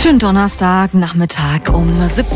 Schönen Donnerstag, Nachmittag um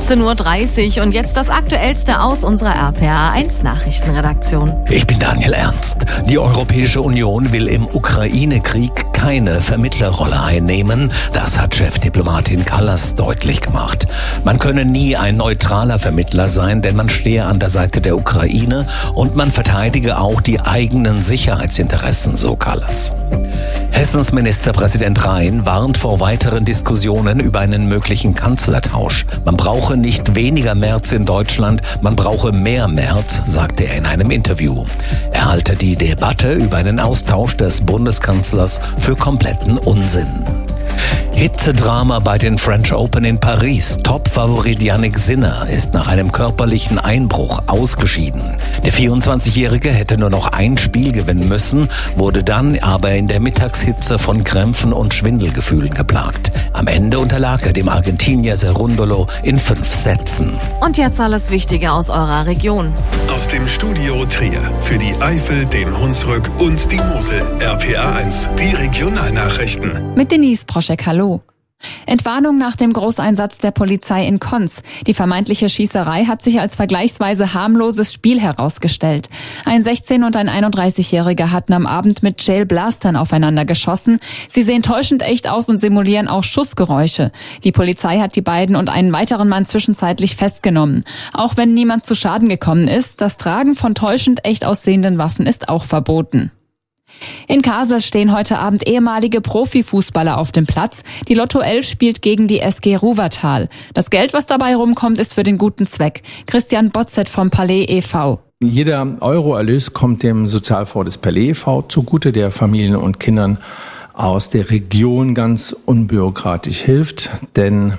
17.30 Uhr und jetzt das Aktuellste aus unserer RPA1 Nachrichtenredaktion. Ich bin Daniel Ernst. Die Europäische Union will im Ukraine-Krieg keine Vermittlerrolle einnehmen. Das hat Chefdiplomatin Kallas deutlich gemacht. Man könne nie ein neutraler Vermittler sein, denn man stehe an der Seite der Ukraine und man verteidige auch die eigenen Sicherheitsinteressen, so Kallas. Hessens Ministerpräsident Rhein warnt vor weiteren Diskussionen über einen möglichen Kanzlertausch. Man brauche nicht weniger Merz in Deutschland, man brauche mehr Merz, sagte er in einem Interview. Er halte die Debatte über einen Austausch des Bundeskanzlers für kompletten Unsinn. Hitzedrama bei den French Open in Paris. Top-Favorit Jannik Sinner ist nach einem körperlichen Einbruch ausgeschieden. Der 24-Jährige hätte nur noch ein Spiel gewinnen müssen, wurde dann aber in der Mittagshitze von Krämpfen und Schwindelgefühlen geplagt. Am Ende unterlag er dem Argentinier Cerúndolo in 5 Sätzen. Und jetzt alles Wichtige aus eurer Region. Aus dem Studio Trier für die Eifel, den Hunsrück und die Mosel. RPA1, die Regionalnachrichten. Mit Denise Proschek, hallo. Entwarnung nach dem Großeinsatz der Polizei in Konz. Die vermeintliche Schießerei hat sich als vergleichsweise harmloses Spiel herausgestellt. Ein 16- und ein 31-Jähriger hatten am Abend mit Jailblastern aufeinander geschossen. Sie sehen täuschend echt aus und simulieren auch Schussgeräusche. Die Polizei hat die beiden und einen weiteren Mann zwischenzeitlich festgenommen. Auch wenn niemand zu Schaden gekommen ist, das Tragen von täuschend echt aussehenden Waffen ist auch verboten. In Kassel stehen heute Abend ehemalige Profifußballer auf dem Platz. Die Lotto 11 spielt gegen die SG Ruwertal. Das Geld, was dabei rumkommt, ist für den guten Zweck. Christian Botzet vom Palais e.V. Jeder Euroerlös kommt dem Sozialfonds des Palais e.V. zugute, der Familien und Kindern aus der Region ganz unbürokratisch hilft. Denn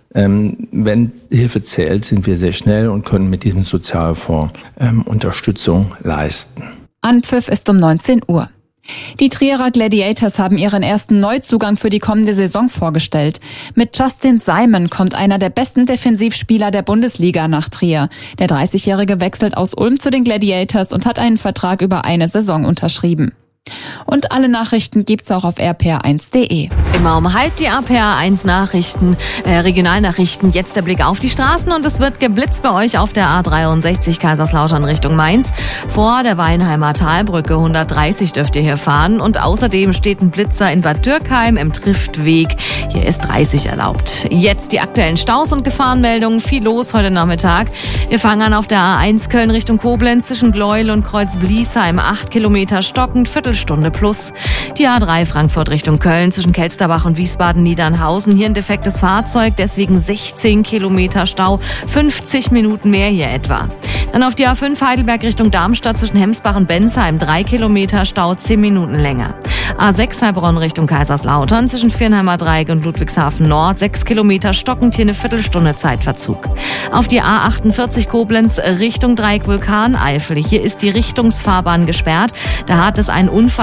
wenn Hilfe zählt, sind wir sehr schnell und können mit diesem Sozialfonds Unterstützung leisten. Anpfiff ist um 19 Uhr. Die Trierer Gladiators haben ihren ersten Neuzugang für die kommende Saison vorgestellt. Mit Justin Simon kommt einer der besten Defensivspieler der Bundesliga nach Trier. Der 30-Jährige wechselt aus Ulm zu den Gladiators und hat einen Vertrag über eine Saison unterschrieben. Und alle Nachrichten gibt's auch auf rpa1.de. Immer um halb die RPA1 Nachrichten, Regionalnachrichten. Jetzt der Blick auf die Straßen und es wird geblitzt bei euch auf der A63 Kaiserslautern Richtung Mainz. Vor der Weinheimer Talbrücke 130 dürft ihr hier fahren und außerdem steht ein Blitzer in Bad Dürkheim im Triftweg. Hier ist 30 erlaubt. Jetzt die aktuellen Staus und Gefahrenmeldungen. Viel los heute Nachmittag. Wir fangen an auf der A1 Köln Richtung Koblenz zwischen Gleuel und Kreuz-Bliesheim. 8 Kilometer stockend, Viertelstunde plus. Die A3 Frankfurt Richtung Köln zwischen Kelsterbach und Wiesbaden-Niedernhausen. Hier ein defektes Fahrzeug, deswegen 16 Kilometer Stau, 50 Minuten mehr hier etwa. Dann auf die A5 Heidelberg Richtung Darmstadt zwischen Hemsbach und Bensheim, 3 Kilometer Stau, 10 Minuten länger. A6 Heilbronn Richtung Kaiserslautern zwischen Viernheimer Dreieck und Ludwigshafen Nord, 6 Kilometer stockend, hier eine Viertelstunde Zeitverzug. Auf die A48 Koblenz Richtung Dreieck Vulkaneifel. Hier ist die Richtungsfahrbahn gesperrt. Da hat es einen Unfall